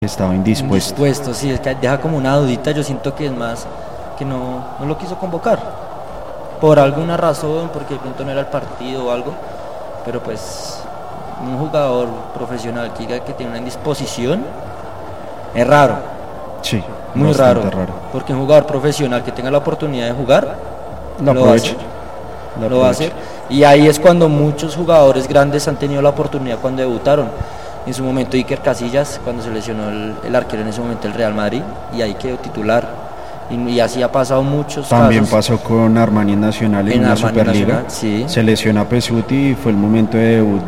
Estaba indispuesto. Indispuesto, sí, es que deja como una dudita. Yo siento que es más que no lo quiso convocar por alguna razón, porque de pronto no era el partido o algo, pero pues un jugador profesional que diga que tiene una indisposición es raro. Sí, muy raro, porque un jugador profesional que tenga la oportunidad de jugar lo va a hacer, lo va a hacer. Y ahí es cuando muchos jugadores grandes han tenido la oportunidad cuando debutaron. En su momento Iker Casillas, cuando se lesionó el arquero en ese momento el Real Madrid, y ahí quedó titular. Y así ha pasado muchos También casos. pasó con Armani en Nacional en la Superliga. Sí. Se lesiona Pesuti y fue el momento de debut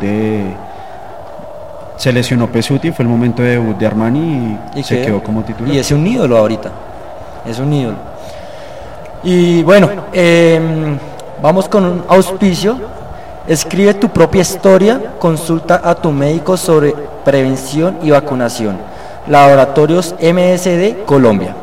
Se lesionó Pesuti, fue el momento de debut de Armani y se quedó como titular. Y es un ídolo ahorita, es un ídolo. Y bueno, vamos con un auspicio. Escribe tu propia historia, consulta a tu médico sobre prevención y vacunación. Laboratorios MSD Colombia.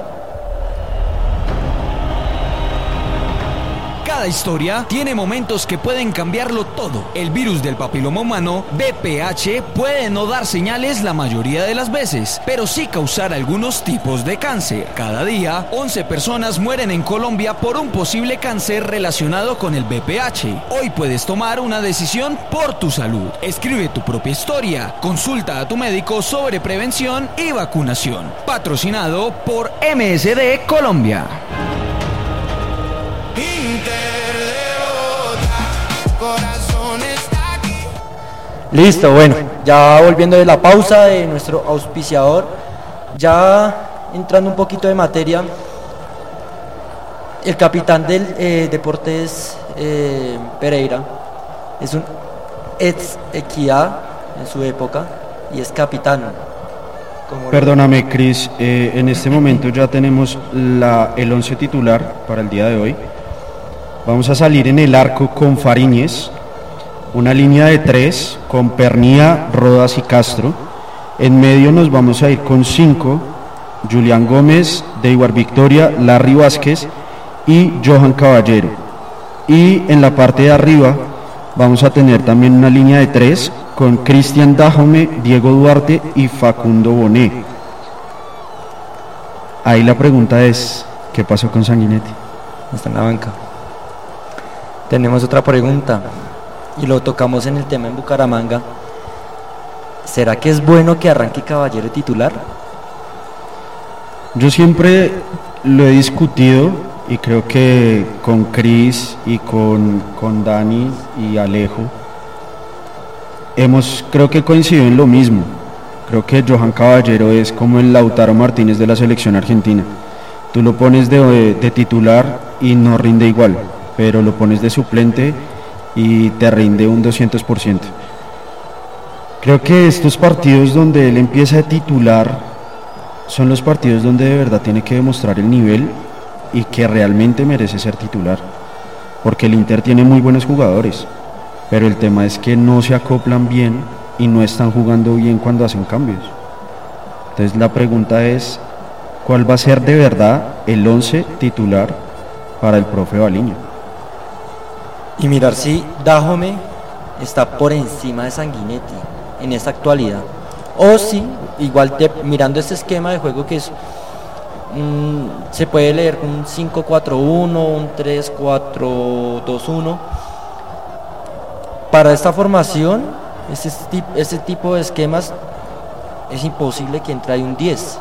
Cada historia tiene momentos que pueden cambiarlo todo. El virus del papiloma humano, VPH, puede no dar señales la mayoría de las veces, pero sí causar algunos tipos de cáncer. Cada día, 11 personas mueren en Colombia por un posible cáncer relacionado con el VPH. Hoy puedes tomar una decisión por tu salud. Escribe tu propia historia. Consulta a tu médico sobre prevención y vacunación. Patrocinado por MSD Colombia. Listo, bueno, ya volviendo de la pausa de nuestro auspiciador, ya entrando un poquito de materia, el capitán del Deportes Pereira es un ex Equidad en su época y es capitán. Perdóname, Cris, en este momento ya tenemos el 11 titular para el día de hoy. Vamos a salir en el arco con Fariñez, una línea de 3 con Pernía, Rodas y Castro. En medio nos vamos a ir con 5, Julián Gómez, Deibar Victoria, Larry Vázquez y Johan Caballero. Y en la parte de arriba vamos a tener también una línea de 3 con Cristian Dajome, Diego Duarte y Facundo Bonet. Ahí la pregunta es, ¿qué pasó con Sanguinetti? Está en la banca. Tenemos otra pregunta y lo tocamos en el tema en Bucaramanga. ¿Será que es bueno que arranque Caballero titular? Yo siempre lo he discutido y creo que con Cris y con Dani y Alejo creo que coincidido en lo mismo. Creo que Johan Caballero es como el Lautaro Martínez de la selección argentina. Tú lo pones de titular y no rinde igual, pero lo pones de suplente y te rinde un 200%. Creo que estos partidos donde él empieza a titular son los partidos donde de verdad tiene que demostrar el nivel y que realmente merece ser titular, porque el Inter tiene muy buenos jugadores, pero el tema es que no se acoplan bien y no están jugando bien cuando hacen cambios. Entonces la pregunta es, ¿cuál va a ser de verdad el 11 titular para el profe Baliño? Y mirar si Dajome está por encima de Sanguinetti en esta actualidad, o si igual mirando este esquema de juego que es se puede leer un 5-4-1, un 3-4-2-1. Para esta formación, este tipo de esquemas es imposible que entre ahí un 10.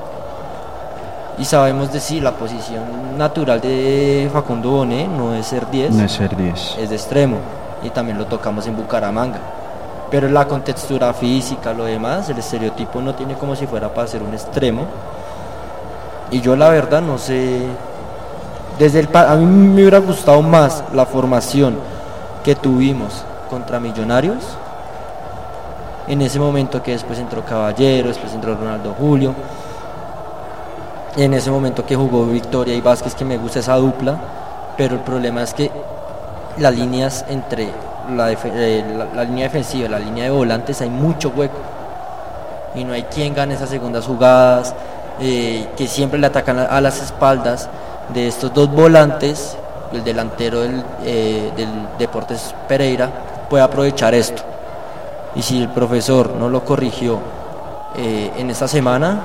Y sabemos decir, la posición natural de Facundo Bonet no es ser 10, no es ser 10, es de extremo, y también lo tocamos en Bucaramanga. Pero la contextura física, lo demás, el estereotipo no tiene como si fuera para ser un extremo. Y yo la verdad no sé, a mí me hubiera gustado más la formación que tuvimos contra Millonarios, en ese momento que después entró Caballero, después entró Ronaldo Julio, en ese momento que jugó Victoria y Vázquez, que me gusta esa dupla, pero el problema es que las líneas entre la línea defensiva y la línea de volantes hay mucho hueco y no hay quien gane esas segundas jugadas, que siempre le atacan a las espaldas de estos dos volantes. El delantero del Deportes Pereira puede aprovechar esto, y si el profesor no lo corrigió en esta semana